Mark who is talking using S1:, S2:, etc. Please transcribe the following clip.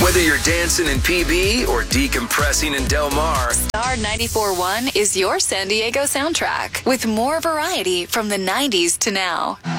S1: Whether you're dancing in PB or decompressing in Del Mar,
S2: Star 94.1 is your San Diego soundtrack with more variety from the 90s to now.